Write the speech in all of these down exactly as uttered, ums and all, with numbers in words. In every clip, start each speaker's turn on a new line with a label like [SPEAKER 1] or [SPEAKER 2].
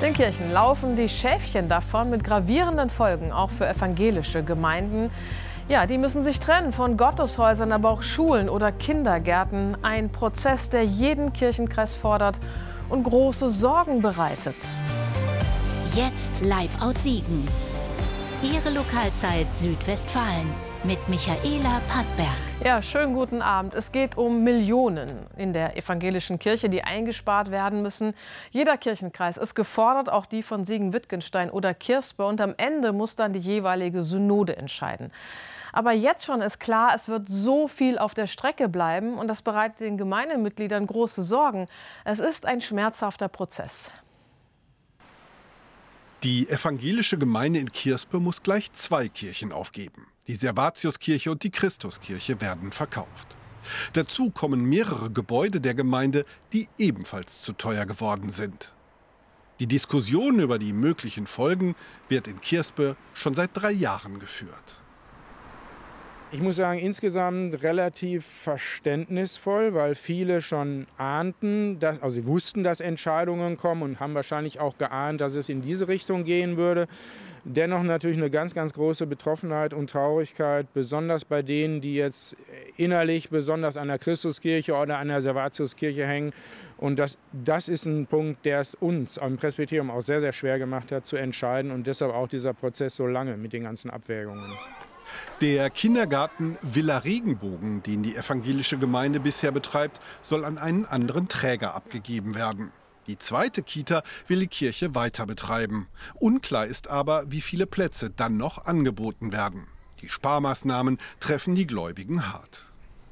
[SPEAKER 1] Den Kirchen laufen die Schäfchen davon mit gravierenden Folgen, auch für evangelische Gemeinden. Ja, die müssen sich trennen von Gotteshäusern, aber auch Schulen oder Kindergärten. Ein Prozess, der jeden Kirchenkreis fordert und große Sorgen bereitet.
[SPEAKER 2] Jetzt live aus Siegen. Ihre Lokalzeit Südwestfalen mit Michaela Pattberg.
[SPEAKER 1] Ja, schönen guten Abend. Es geht um Millionen in der evangelischen Kirche, die eingespart werden müssen. Jeder Kirchenkreis ist gefordert, auch die von Siegen-Wittgenstein oder Kirspe. Und am Ende muss dann die jeweilige Synode entscheiden. Aber jetzt schon ist klar, es wird so viel auf der Strecke bleiben. Und das bereitet den Gemeindemitgliedern große Sorgen. Es ist ein schmerzhafter Prozess.
[SPEAKER 3] Die evangelische Gemeinde in Kirspe muss gleich zwei Kirchen aufgeben. Die Servatiuskirche und die Christuskirche werden verkauft. Dazu kommen mehrere Gebäude der Gemeinde, die ebenfalls zu teuer geworden sind. Die Diskussion über die möglichen Folgen wird in Kirspe schon seit drei Jahren geführt.
[SPEAKER 4] Ich muss sagen, insgesamt relativ verständnisvoll, weil viele schon ahnten, dass, also sie wussten, dass Entscheidungen kommen und haben wahrscheinlich auch geahnt, dass es in diese Richtung gehen würde. Dennoch natürlich eine ganz, ganz große Betroffenheit und Traurigkeit, besonders bei denen, die jetzt innerlich besonders an der Christuskirche oder an der Servatiuskirche hängen. Und das, das ist ein Punkt, der es uns am Presbyterium auch sehr, sehr schwer gemacht hat zu entscheiden und deshalb auch dieser Prozess so lange mit den ganzen Abwägungen.
[SPEAKER 3] Der Kindergarten Villa Regenbogen, den die evangelische Gemeinde bisher betreibt, soll an einen anderen Träger abgegeben werden. Die zweite Kita will die Kirche weiter betreiben. Unklar ist aber, wie viele Plätze dann noch angeboten werden. Die Sparmaßnahmen treffen die Gläubigen hart.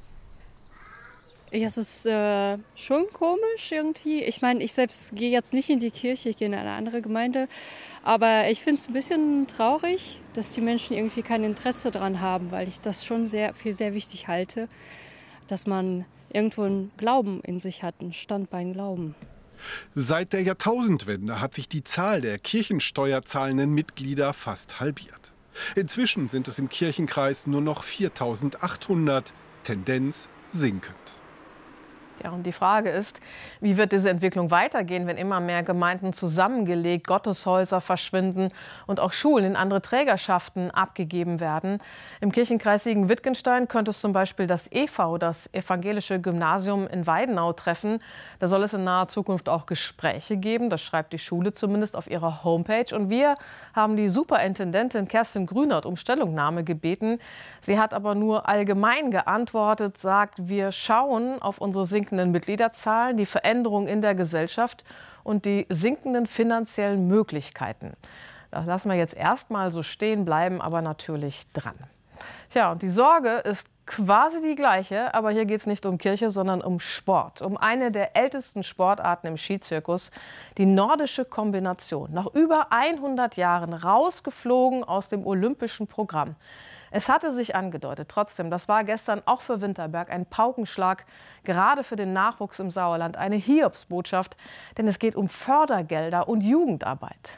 [SPEAKER 5] Ja, es ist äh, schon komisch irgendwie. Ich meine, ich selbst gehe jetzt nicht in die Kirche, ich gehe in eine andere Gemeinde. Aber ich finde es ein bisschen traurig, dass die Menschen irgendwie kein Interesse daran haben, weil ich das schon sehr, für sehr wichtig halte, dass man irgendwo einen Glauben in sich hat, ein Standbein Glauben.
[SPEAKER 3] Seit der Jahrtausendwende hat sich die Zahl der kirchensteuerzahlenden Mitglieder fast halbiert. Inzwischen sind es im Kirchenkreis nur noch viertausendachthundert, Tendenz sinkend.
[SPEAKER 1] Ja, und die Frage ist, wie wird diese Entwicklung weitergehen, wenn immer mehr Gemeinden zusammengelegt, Gotteshäuser verschwinden und auch Schulen in andere Trägerschaften abgegeben werden. Im Kirchenkreis Siegen-Wittgenstein könnte es zum Beispiel das E V, das evangelische Gymnasium in Weidenau, treffen. Da soll es in naher Zukunft auch Gespräche geben. Das schreibt die Schule zumindest auf ihrer Homepage. Und wir haben die Superintendentin Kerstin Grünert um Stellungnahme gebeten. Sie hat aber nur allgemein geantwortet, sagt, wir schauen auf unsere sinkenden Mitgliederzahlen, die Veränderungen in der Gesellschaft und die sinkenden finanziellen Möglichkeiten. Das lassen wir jetzt erstmal so stehen, bleiben aber natürlich dran. Tja, und die Sorge ist quasi die gleiche, aber hier geht es nicht um Kirche, sondern um Sport. Um eine der ältesten Sportarten im Skizirkus, die nordische Kombination. Nach über hundert Jahren rausgeflogen aus dem olympischen Programm. Es hatte sich angedeutet, trotzdem, das war gestern auch für Winterberg ein Paukenschlag, gerade für den Nachwuchs im Sauerland, eine Hiobsbotschaft, denn es geht um Fördergelder und Jugendarbeit.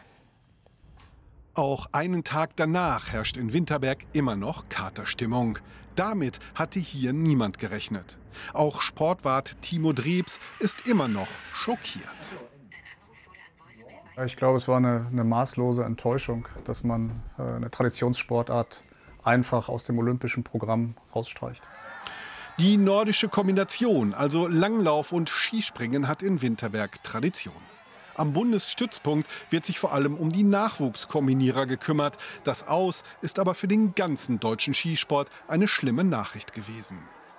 [SPEAKER 3] Auch einen Tag danach herrscht in Winterberg immer noch Katerstimmung. Damit hatte hier niemand gerechnet. Auch Sportwart Timo Drebs ist immer noch schockiert.
[SPEAKER 6] Ich glaube, es war eine, eine maßlose Enttäuschung, dass man äh, eine Traditionssportart einfach aus dem olympischen Programm rausstreicht.
[SPEAKER 3] Die nordische Kombination, also Langlauf und Skispringen, hat in Winterberg Tradition. Am Bundesstützpunkt wird sich vor allem um die Nachwuchskombinierer gekümmert. Das Aus ist aber für den ganzen deutschen Skisport eine schlimme Nachricht gewesen.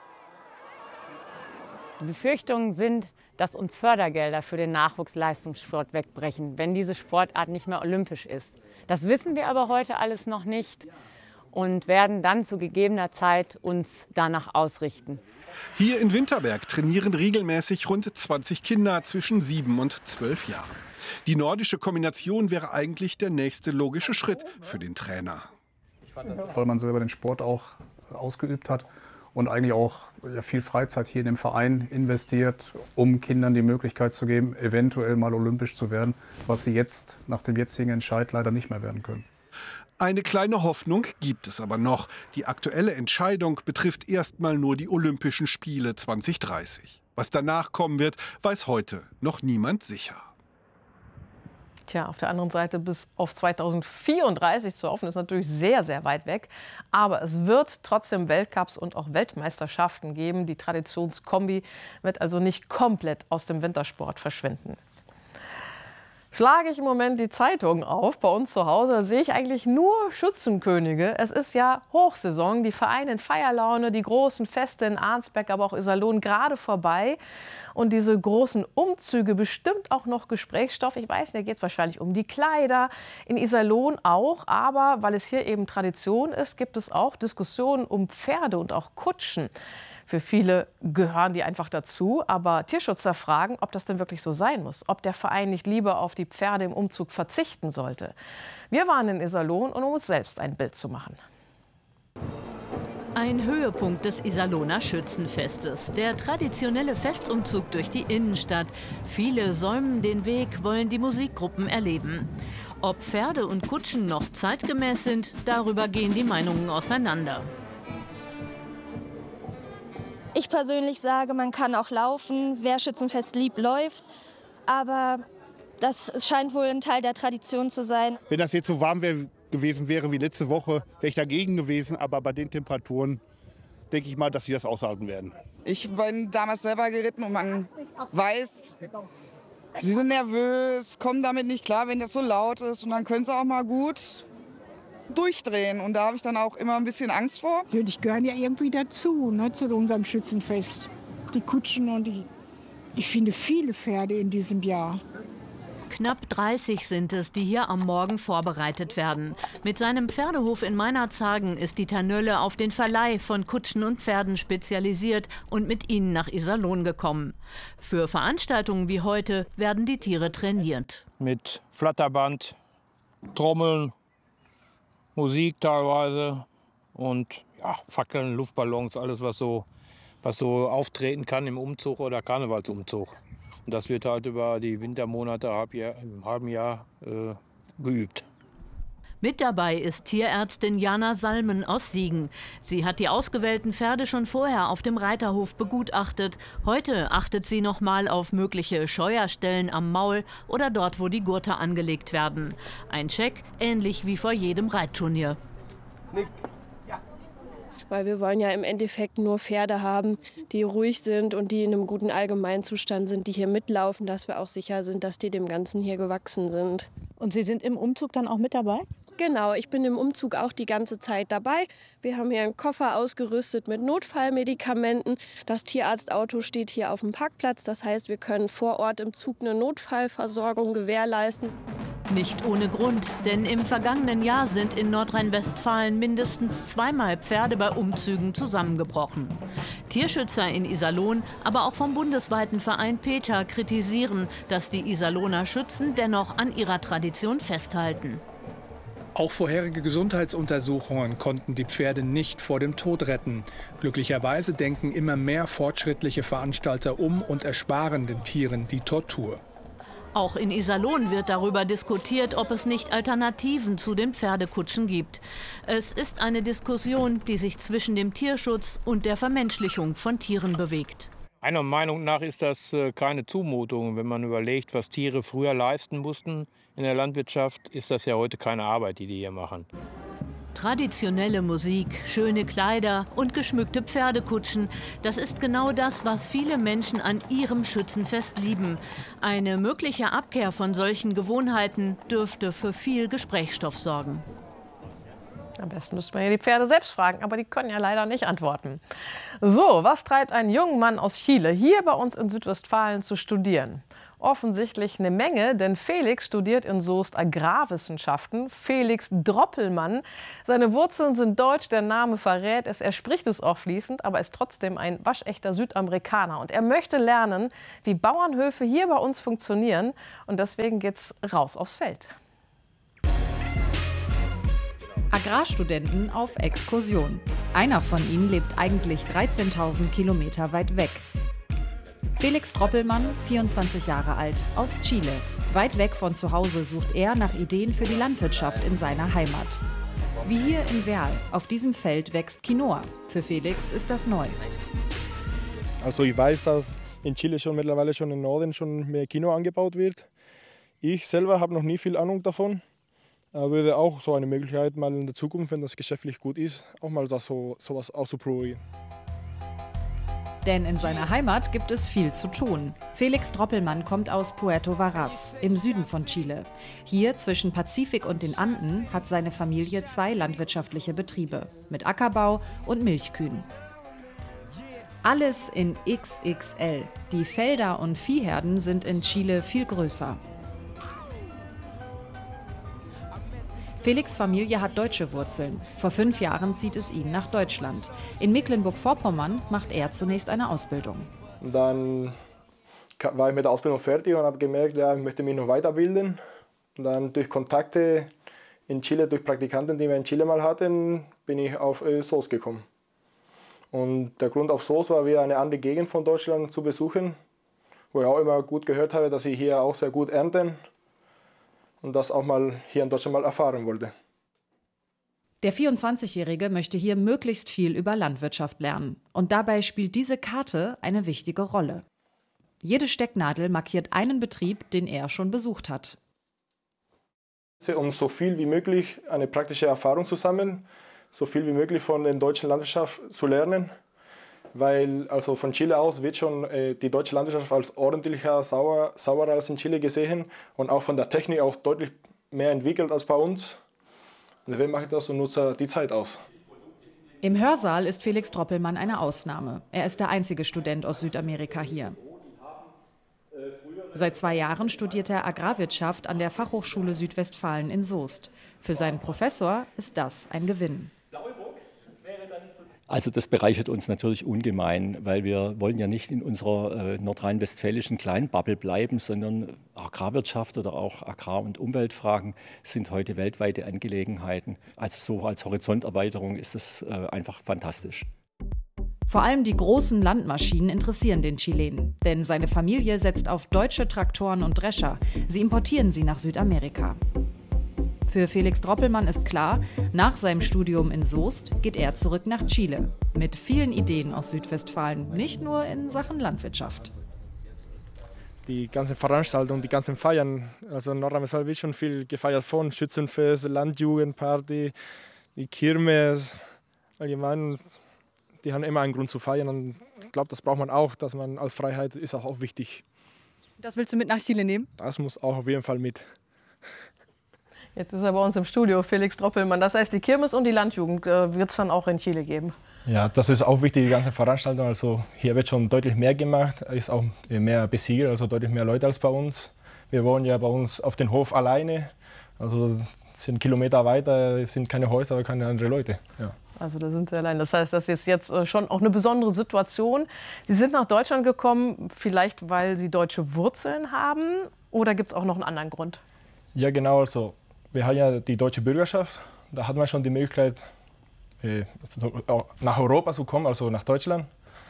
[SPEAKER 7] Die Befürchtungen sind, dass uns Fördergelder für den Nachwuchsleistungssport wegbrechen, wenn diese Sportart nicht mehr olympisch ist. Das wissen wir aber heute alles noch nicht und werden dann zu gegebener Zeit uns danach ausrichten.
[SPEAKER 3] Hier in Winterberg trainieren regelmäßig rund zwanzig Kinder zwischen sieben und zwölf Jahren. Die nordische Kombination wäre eigentlich der nächste logische Schritt für den Trainer.
[SPEAKER 6] Weil man selber den Sport auch ausgeübt hat und eigentlich auch ja, viel Freizeit hier in dem Verein investiert, um Kindern die Möglichkeit zu geben, eventuell mal olympisch zu werden, was sie jetzt nach dem jetzigen Entscheid leider nicht mehr werden können.
[SPEAKER 3] Eine kleine Hoffnung gibt es aber noch. Die aktuelle Entscheidung betrifft erstmal nur die Olympischen Spiele zwanzig dreißig. Was danach kommen wird, weiß heute noch niemand sicher.
[SPEAKER 1] Tja, auf der anderen Seite bis auf zweitausendvierunddreißig zu hoffen, ist natürlich sehr, sehr weit weg. Aber es wird trotzdem Weltcups und auch Weltmeisterschaften geben. Die Traditionskombi wird also nicht komplett aus dem Wintersport verschwinden. Schlage ich im Moment die Zeitung auf bei uns zu Hause, da sehe ich eigentlich nur Schützenkönige. Es ist ja Hochsaison, die Vereine in Feierlaune, die großen Feste in Arnsberg, aber auch Iserlohn gerade vorbei. Und diese großen Umzüge bestimmt auch noch Gesprächsstoff. Ich weiß, da geht es wahrscheinlich um die Kleider, in Iserlohn auch. Aber weil es hier eben Tradition ist, gibt es auch Diskussionen um Pferde und auch Kutschen. Für viele gehören die einfach dazu, aber Tierschützer fragen, ob das denn wirklich so sein muss, ob der Verein nicht lieber auf die Pferde im Umzug verzichten sollte. Wir waren in Iserlohn, um uns selbst ein Bild zu machen.
[SPEAKER 8] Ein Höhepunkt des Iserlohner Schützenfestes, der traditionelle Festumzug durch die Innenstadt. Viele säumen den Weg, wollen die Musikgruppen erleben. Ob Pferde und Kutschen noch zeitgemäß sind, darüber gehen die Meinungen auseinander.
[SPEAKER 9] Ich persönlich sage, man kann auch laufen. Wer Schützenfest liebt, läuft. Aber das scheint wohl ein Teil der Tradition zu sein.
[SPEAKER 10] Wenn das jetzt so warm wär, gewesen wäre wie letzte Woche, wäre ich dagegen gewesen. Aber bei den Temperaturen denke ich mal, dass sie das aushalten werden.
[SPEAKER 11] Ich bin damals selber geritten und man weiß, sie sind nervös, kommen damit nicht klar, wenn das so laut ist. Und dann können sie auch mal gut durchdrehen. Und da habe ich dann auch immer ein bisschen Angst vor.
[SPEAKER 12] Die gehören ja irgendwie dazu, ne, zu unserem Schützenfest. Die Kutschen und die, ich finde viele Pferde in diesem Jahr.
[SPEAKER 8] Knapp dreißig sind es, die hier am Morgen vorbereitet werden. Mit seinem Pferdehof in Meinerzhagen ist Dieter Nölle auf den Verleih von Kutschen und Pferden spezialisiert und mit ihnen nach Iserlohn gekommen. Für Veranstaltungen wie heute werden die Tiere trainiert.
[SPEAKER 13] Mit Flatterband, Trommeln, Musik teilweise und ja, Fackeln, Luftballons, alles was so, was so auftreten kann im Umzug oder Karnevalsumzug. Und das wird halt über die Wintermonate im halben Jahr äh, geübt.
[SPEAKER 8] Mit dabei ist Tierärztin Jana Salmen aus Siegen. Sie hat die ausgewählten Pferde schon vorher auf dem Reiterhof begutachtet. Heute achtet sie noch mal auf mögliche Scheuerstellen am Maul oder dort, wo die Gurte angelegt werden. Ein Check, ähnlich wie vor jedem Reitturnier.
[SPEAKER 14] Nick. Weil wir wollen ja im Endeffekt nur Pferde haben, die ruhig sind und die in einem guten Allgemeinzustand sind, die hier mitlaufen, dass wir auch sicher sind, dass die dem Ganzen hier gewachsen sind.
[SPEAKER 15] Und Sie sind im Umzug dann auch mit dabei?
[SPEAKER 14] Genau, ich bin im Umzug auch die ganze Zeit dabei. Wir haben hier einen Koffer ausgerüstet mit Notfallmedikamenten. Das Tierarztauto steht hier auf dem Parkplatz. Das heißt, wir können vor Ort im Zug eine Notfallversorgung gewährleisten.
[SPEAKER 8] Nicht ohne Grund, denn im vergangenen Jahr sind in Nordrhein-Westfalen mindestens zweimal Pferde bei Umzügen zusammengebrochen. Tierschützer in Iserlohn, aber auch vom bundesweiten Verein PETA kritisieren, dass die Iserlohner Schützen dennoch an ihrer Tradition festhalten.
[SPEAKER 16] Auch vorherige Gesundheitsuntersuchungen konnten die Pferde nicht vor dem Tod retten. Glücklicherweise denken immer mehr fortschrittliche Veranstalter um und ersparen den Tieren die Tortur.
[SPEAKER 8] Auch in Iserlohn wird darüber diskutiert, ob es nicht Alternativen zu den Pferdekutschen gibt. Es ist eine Diskussion, die sich zwischen dem Tierschutz und der Vermenschlichung von Tieren bewegt.
[SPEAKER 13] Meiner Meinung nach ist das keine Zumutung. Wenn man überlegt, was Tiere früher leisten mussten in der Landwirtschaft, ist das ja heute keine Arbeit, die die hier machen.
[SPEAKER 8] Traditionelle Musik, schöne Kleider und geschmückte Pferdekutschen. Das ist genau das, was viele Menschen an ihrem Schützenfest lieben. Eine mögliche Abkehr von solchen Gewohnheiten dürfte für viel Gesprächsstoff sorgen.
[SPEAKER 1] Am besten müsste man ja die Pferde selbst fragen, aber die können ja leider nicht antworten. So, was treibt einen jungen Mann aus Chile hier bei uns in Südwestfalen zu studieren? Offensichtlich eine Menge, denn Felix studiert in Soest Agrarwissenschaften. Felix Droppelmann. Seine Wurzeln sind deutsch, der Name verrät es. Er spricht es auch fließend, aber ist trotzdem ein waschechter Südamerikaner. Und er möchte lernen, wie Bauernhöfe hier bei uns funktionieren. Und deswegen geht's raus aufs Feld.
[SPEAKER 17] Agrarstudenten auf Exkursion. Einer von ihnen lebt eigentlich dreizehntausend Kilometer weit weg. Felix Droppelmann, vierundzwanzig Jahre alt, aus Chile. Weit weg von zu Hause sucht er nach Ideen für die Landwirtschaft in seiner Heimat. Wie hier in Werl. Auf diesem Feld wächst Quinoa. Für Felix ist das neu.
[SPEAKER 18] Also ich weiß, dass in Chile schon mittlerweile schon im Norden schon mehr Quinoa angebaut wird. Ich selber habe noch nie viel Ahnung davon. Aber würde auch so eine Möglichkeit mal in der Zukunft, wenn das geschäftlich gut ist, auch mal das so sowas auszuprobieren.
[SPEAKER 17] Denn in seiner Heimat gibt es viel zu tun. Felix Droppelmann kommt aus Puerto Varas im Süden von Chile. Hier zwischen Pazifik und den Anden hat seine Familie zwei landwirtschaftliche Betriebe mit Ackerbau und Milchkühen. Alles in X X L. Die Felder und Viehherden sind in Chile viel größer. Felix' Familie hat deutsche Wurzeln. Vor fünf Jahren zieht es ihn nach Deutschland. In Mecklenburg-Vorpommern macht er zunächst eine Ausbildung.
[SPEAKER 18] Und dann war ich mit der Ausbildung fertig und habe gemerkt, ja, ich möchte mich noch weiterbilden. Und dann durch Kontakte in Chile, durch Praktikanten, die wir in Chile mal hatten, bin ich auf äh, S O S gekommen. Und der Grund auf S O S war, wieder eine andere Gegend von Deutschland zu besuchen, wo ich auch immer gut gehört habe, dass sie hier auch sehr gut ernten. Und das auch mal hier in Deutschland mal erfahren wollte.
[SPEAKER 17] Der vierundzwanzigjährige möchte hier möglichst viel über Landwirtschaft lernen. Und dabei spielt diese Karte eine wichtige Rolle. Jede Stecknadel markiert einen Betrieb, den er schon besucht hat.
[SPEAKER 18] Um so viel wie möglich eine praktische Erfahrung zu sammeln, so viel wie möglich von der deutschen Landwirtschaft zu lernen. Weil also von Chile aus wird schon äh, die deutsche Landwirtschaft als ordentlicher, sauer, sauberer als in Chile gesehen und auch von der Technik auch deutlich mehr entwickelt als bei uns. Und deswegen mache ich das und nutze die Zeit aus.
[SPEAKER 17] Im Hörsaal ist Felix Droppelmann eine Ausnahme. Er ist der einzige Student aus Südamerika hier. Seit zwei Jahren studiert er Agrarwirtschaft an der Fachhochschule Südwestfalen in Soest. Für seinen Professor ist das ein Gewinn.
[SPEAKER 19] Also das bereichert uns natürlich ungemein, weil wir wollen ja nicht in unserer äh, nordrhein-westfälischen Kleinbubble bleiben, sondern Agrarwirtschaft oder auch Agrar- und Umweltfragen sind heute weltweite Angelegenheiten. Also so als Horizonterweiterung ist das äh, einfach fantastisch.
[SPEAKER 17] Vor allem die großen Landmaschinen interessieren den Chilenen, denn seine Familie setzt auf deutsche Traktoren und Drescher. Sie importieren sie nach Südamerika. Für Felix Droppelmann ist klar, nach seinem Studium in Soest geht er zurück nach Chile. Mit vielen Ideen aus Südwestfalen, nicht nur in Sachen Landwirtschaft.
[SPEAKER 18] Die ganzen Veranstaltungen, die ganzen Feiern, also in Nordrhein-Westfalen wird schon viel gefeiert von Schützenfest, Landjugendparty, die Kirmes, allgemein, die haben immer einen Grund zu feiern und ich glaube, das braucht man auch, dass man als Freiheit ist auch, auch wichtig.
[SPEAKER 15] Das willst du mit nach Chile nehmen?
[SPEAKER 18] Das muss auch auf jeden Fall mit.
[SPEAKER 1] Jetzt ist er bei uns im Studio, Felix Droppelmann. Das heißt, die Kirmes und die Landjugend äh, wird es dann auch in Chile geben?
[SPEAKER 18] Ja, das ist auch wichtig, die ganze Veranstaltung. Also hier wird schon deutlich mehr gemacht, ist auch mehr besiegelt, also deutlich mehr Leute als bei uns. Wir wohnen ja bei uns auf dem Hof alleine, also sind Kilometer weiter, sind keine Häuser, aber keine anderen Leute. Ja.
[SPEAKER 1] Also da sind Sie allein. Das heißt, das ist jetzt schon auch eine besondere Situation. Sie sind nach Deutschland gekommen, vielleicht weil Sie deutsche Wurzeln haben, oder gibt es auch noch einen anderen Grund?
[SPEAKER 18] Ja, genau. Also wir haben ja die deutsche Bürgerschaft. Da hat man schon die Möglichkeit, äh, nach Europa zu kommen, also nach Deutschland.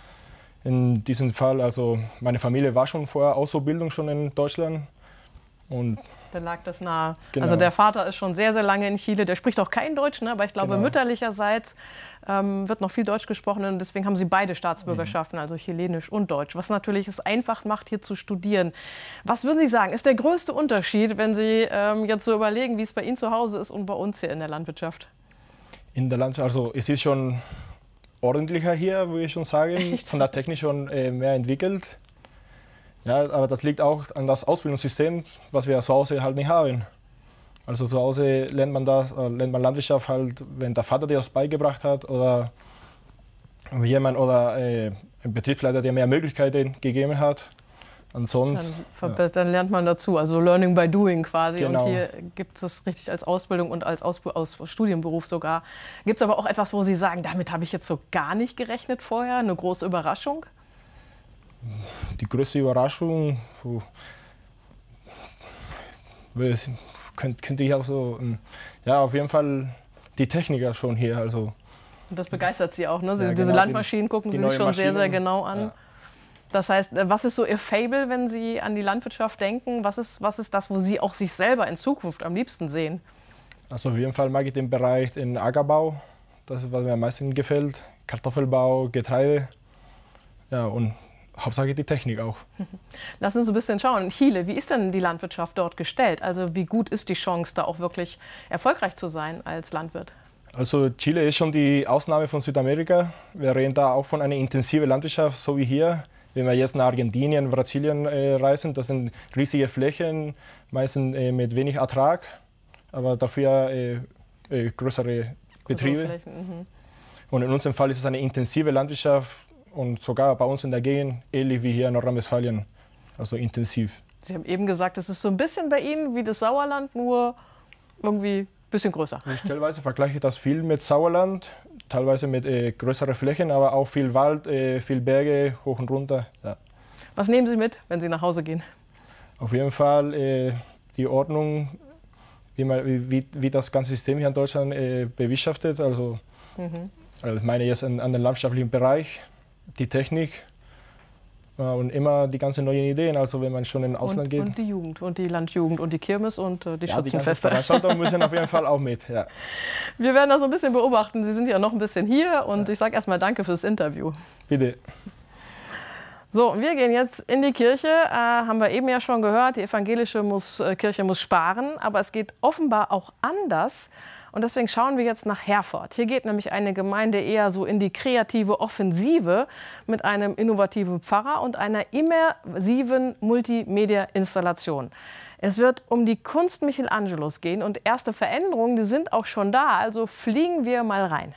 [SPEAKER 18] In diesem Fall, also meine Familie war schon vorher Auszubildung schon in Deutschland. Und
[SPEAKER 1] dann lag das nahe.
[SPEAKER 18] Genau.
[SPEAKER 1] Also der Vater ist schon sehr, sehr lange in Chile. Der spricht auch kein Deutsch, ne? Aber ich glaube,
[SPEAKER 18] Genau.
[SPEAKER 1] mütterlicherseits ähm, wird noch viel Deutsch gesprochen. Und deswegen haben sie beide Staatsbürgerschaften, also Chilenisch und Deutsch. Was natürlich es einfach macht, hier zu studieren. Was würden Sie sagen, ist der größte Unterschied, wenn Sie ähm, jetzt so überlegen, wie es bei Ihnen zu Hause ist und bei uns hier in der Landwirtschaft?
[SPEAKER 18] In der Landschaft, also es ist schon ordentlicher hier, würde ich schon sagen.
[SPEAKER 1] Echt?
[SPEAKER 18] Von der Technik schon äh, mehr entwickelt. Ja, aber das liegt auch an das Ausbildungssystem, was wir zu Hause halt nicht haben. Also zu Hause lernt man das, äh, lernt man Landwirtschaft halt, wenn der Vater dir das beigebracht hat oder jemand oder äh, ein Betriebsleiter, der mehr Möglichkeiten gegeben hat. Ansonsten,
[SPEAKER 1] dann, ja. dann lernt man dazu, also Learning by Doing quasi.
[SPEAKER 18] Genau.
[SPEAKER 1] Und hier gibt es das richtig als Ausbildung und als Aus Aus Studienberuf sogar. Gibt es aber auch etwas, wo Sie sagen, damit habe ich jetzt so gar nicht gerechnet vorher, eine große Überraschung?
[SPEAKER 18] Die größte Überraschung, so, könnte ich auch so, ja, auf jeden Fall die Techniker schon hier. Also.
[SPEAKER 1] Und das begeistert Sie auch, ne? Sie,
[SPEAKER 18] Ja,
[SPEAKER 1] diese
[SPEAKER 18] genau,
[SPEAKER 1] Landmaschinen gucken
[SPEAKER 18] die
[SPEAKER 1] Sie sich schon
[SPEAKER 18] Maschinen,
[SPEAKER 1] sehr, sehr genau an.
[SPEAKER 18] Ja.
[SPEAKER 1] Das heißt, was ist so Ihr Fable, wenn Sie an die Landwirtschaft denken? Was ist, was ist das, wo Sie auch sich selber in Zukunft am liebsten sehen?
[SPEAKER 18] Also auf jeden Fall mag ich den Bereich in Ackerbau. Das ist, was mir am meisten gefällt. Kartoffelbau, Getreide. Ja, und Hauptsache die Technik auch.
[SPEAKER 1] Lass uns ein bisschen schauen. In Chile, wie ist denn die Landwirtschaft dort gestellt? Also wie gut ist die Chance, da auch wirklich erfolgreich zu sein als Landwirt?
[SPEAKER 18] Also Chile ist schon die Ausnahme von Südamerika. Wir reden da auch von einer intensiven Landwirtschaft, so wie hier. Wenn wir jetzt nach Argentinien, Brasilien äh, reisen, das sind riesige Flächen, meistens äh, mit wenig Ertrag, aber dafür äh, äh, größere Betriebe. Mhm. Und in unserem Fall ist es eine intensive Landwirtschaft und sogar bei uns in der Gegend ähnlich wie hier in Nordrhein-Westfalen, also intensiv.
[SPEAKER 1] Sie haben eben gesagt, es ist so ein bisschen bei Ihnen wie das Sauerland, nur irgendwie ein bisschen größer.
[SPEAKER 18] Stellweise vergleiche ich das viel mit Sauerland, teilweise mit äh, größeren Flächen, aber auch viel Wald, äh, viel Berge, hoch und runter. Ja.
[SPEAKER 1] Was nehmen Sie mit, wenn Sie nach Hause gehen?
[SPEAKER 18] Auf jeden Fall äh, die Ordnung, wie, man, wie, wie das ganze System hier in Deutschland äh, bewirtschaftet. Also, mhm. also ich meine jetzt an, an den landwirtschaftlichen Bereich, die Technik äh, und immer die ganzen neuen Ideen, also wenn man schon ins Ausland
[SPEAKER 1] und,
[SPEAKER 18] geht.
[SPEAKER 1] Und die Jugend und die Landjugend und die Kirmes und äh, die
[SPEAKER 18] ja,
[SPEAKER 1] Schützenfeste.
[SPEAKER 18] Die Veranstaltungen müssen auf jeden Fall auch mit. Ja.
[SPEAKER 1] Wir werden das so ein bisschen beobachten. Sie sind ja noch ein bisschen hier und ja. Ich sage erstmal danke fürs Interview.
[SPEAKER 18] Bitte.
[SPEAKER 1] So, wir gehen jetzt in die Kirche, äh, haben wir eben ja schon gehört, die evangelische muss, äh, Kirche muss sparen, aber es geht offenbar auch anders. Und deswegen schauen wir jetzt nach Herford. Hier geht nämlich eine Gemeinde eher so in die kreative Offensive mit einem innovativen Pfarrer und einer immersiven Multimedia-Installation. Es wird um die Kunst Michelangelos gehen und erste Veränderungen, die sind auch schon da, also fliegen wir mal rein.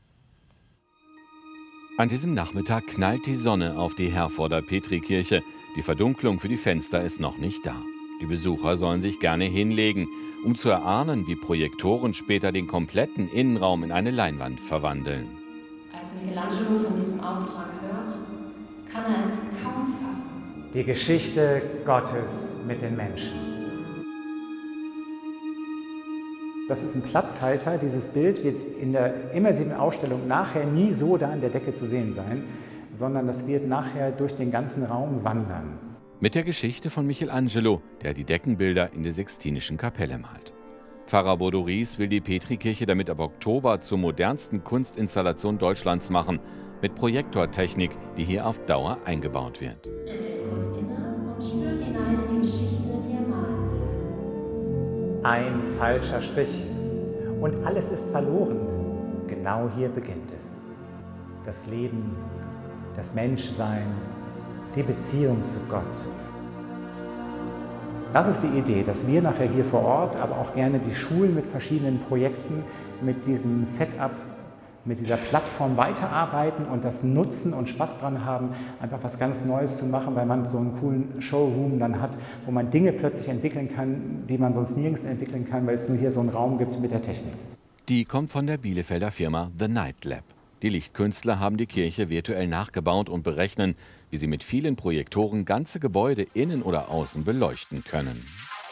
[SPEAKER 20] An diesem Nachmittag knallt die Sonne auf die Herforder Petrikirche. Die Verdunklung für die Fenster ist noch nicht da. Die Besucher sollen sich gerne hinlegen, um zu erahnen, wie Projektoren später den kompletten Innenraum in eine Leinwand verwandeln.
[SPEAKER 21] Als Michelangelo von diesem Auftrag hört, kann er es kaum fassen.
[SPEAKER 22] Die Geschichte Gottes mit den Menschen. Das ist ein Platzhalter. Dieses Bild wird in der immersiven Ausstellung nachher nie so da an der Decke zu sehen sein, sondern das wird nachher durch den ganzen Raum wandern.
[SPEAKER 20] Mit der Geschichte von Michelangelo, der die Deckenbilder in der Sixtinischen Kapelle malt. Pfarrer Bodo Ries will die Petrikirche damit ab Oktober zur modernsten Kunstinstallation Deutschlands machen, mit Projektortechnik, die hier auf Dauer eingebaut wird.
[SPEAKER 21] Er hält kurz inne und spürt hinein in die Geschichte der Maler.
[SPEAKER 22] Ein falscher Strich und alles ist verloren. Genau hier beginnt es. Das Leben, das Menschsein, die Beziehung zu Gott. Das ist die Idee, dass wir nachher hier vor Ort, aber auch gerne die Schulen mit verschiedenen Projekten, mit diesem Setup, mit dieser Plattform weiterarbeiten und das nutzen und Spaß dran haben, einfach was ganz Neues zu machen, weil man so einen coolen Showroom dann hat, wo man Dinge plötzlich entwickeln kann, die man sonst nirgends entwickeln kann, weil es nur hier so einen Raum gibt mit der Technik.
[SPEAKER 20] Die kommt von der Bielefelder Firma The Night Lab. Die Lichtkünstler haben die Kirche virtuell nachgebaut und berechnen, wie sie mit vielen Projektoren ganze Gebäude innen oder außen beleuchten können.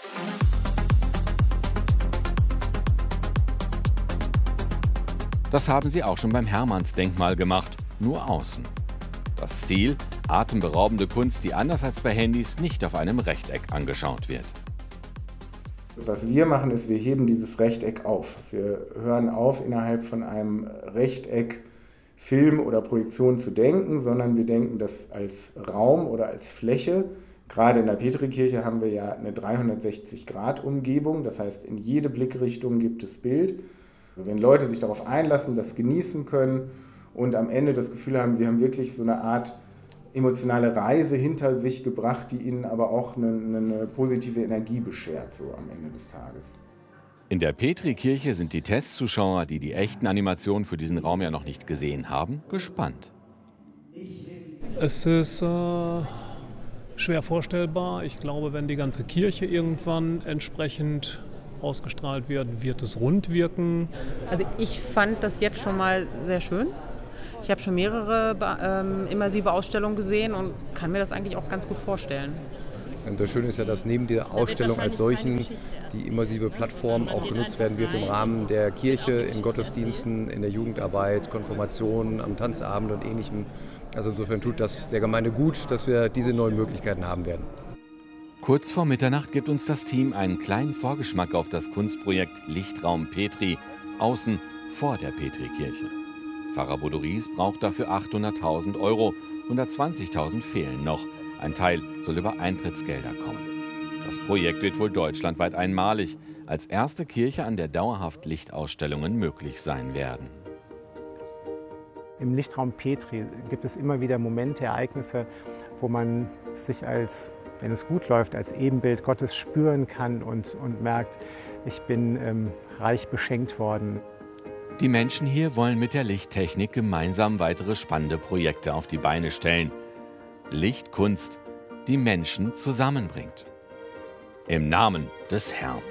[SPEAKER 20] Das haben sie auch schon beim Hermannsdenkmal gemacht, nur außen. Das Ziel: atemberaubende Kunst, die anders als bei Handys nicht auf einem Rechteck angeschaut wird.
[SPEAKER 23] Was wir machen, ist, wir heben dieses Rechteck auf. Wir hören auf, innerhalb von einem Rechteck Film oder Projektion zu denken, sondern wir denken das als Raum oder als Fläche. Gerade in der Petrikirche haben wir ja eine dreihundertsechzig Grad Umgebung, das heißt, in jede Blickrichtung gibt es Bild. Wenn Leute sich darauf einlassen, das genießen können und am Ende das Gefühl haben, sie haben wirklich so eine Art emotionale Reise hinter sich gebracht, die ihnen aber auch eine, eine positive Energie beschert, so am Ende des Tages.
[SPEAKER 20] In der Petrikirche sind die Testzuschauer, die die echten Animationen für diesen Raum ja noch nicht gesehen haben, gespannt.
[SPEAKER 24] Es ist äh, schwer vorstellbar. Ich glaube, wenn die ganze Kirche irgendwann entsprechend ausgestrahlt wird, wird es rund wirken.
[SPEAKER 25] Also ich fand das jetzt schon mal sehr schön. Ich habe schon mehrere ähm, immersive Ausstellungen gesehen und kann mir das eigentlich auch ganz gut vorstellen.
[SPEAKER 26] Und das Schöne ist ja, dass neben der Ausstellung als solchen die immersive Plattform auch genutzt werden wird im Rahmen der Kirche, in Gottesdiensten, in der Jugendarbeit, Konfirmationen, am Tanzabend und Ähnlichem. Also insofern tut das der Gemeinde gut, dass wir diese neuen Möglichkeiten haben werden.
[SPEAKER 20] Kurz vor Mitternacht gibt uns das Team einen kleinen Vorgeschmack auf das Kunstprojekt Lichtraum Petri, außen vor der Petrikirche. Pfarrer Bodo Ries braucht dafür achthunderttausend Euro hundertzwanzigtausend fehlen noch. Ein Teil soll über Eintrittsgelder kommen. Das Projekt wird wohl deutschlandweit einmalig als erste Kirche, an der dauerhaft Lichtausstellungen möglich sein werden.
[SPEAKER 22] Im Lichtraum Petri gibt es immer wieder Momente, Ereignisse, wo man sich als, wenn es gut läuft, als Ebenbild Gottes spüren kann und, und merkt, ich bin ähm, reich beschenkt worden.
[SPEAKER 20] Die Menschen hier wollen mit der Lichttechnik gemeinsam weitere spannende Projekte auf die Beine stellen. Lichtkunst, die Menschen zusammenbringt. Im Namen des Herrn.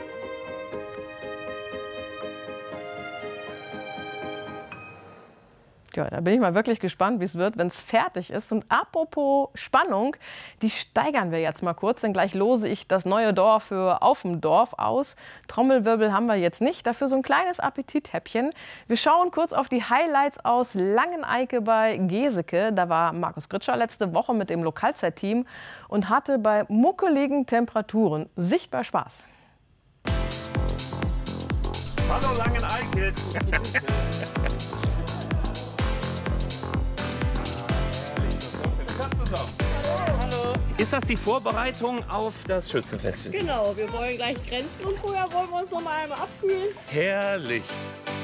[SPEAKER 1] Ja, da bin ich mal wirklich gespannt, wie es wird, wenn es fertig ist. Und apropos Spannung, die steigern wir jetzt mal kurz, denn gleich lose ich das neue Dorf für Auf dem Dorf aus. Trommelwirbel haben wir jetzt nicht, dafür so ein kleines Appetithäppchen. Wir schauen kurz auf die Highlights aus Langeneike bei Geseke. Da war Markus Gritscher letzte Woche mit dem Lokalzeit-Team und hatte bei muckeligen Temperaturen sichtbar Spaß.
[SPEAKER 2] Hallo Langeneike!
[SPEAKER 3] Hallo. Ist das die Vorbereitung auf das Schützenfest?
[SPEAKER 4] Genau, wir wollen gleich grenzen und vorher wollen wir uns noch mal einmal abkühlen.
[SPEAKER 3] Herrlich.